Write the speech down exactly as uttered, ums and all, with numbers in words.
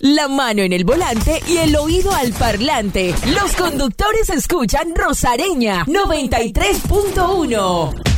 la mano en el volante y el oído al parlante. Los conductores escuchan Rosareña noventa y tres punto uno.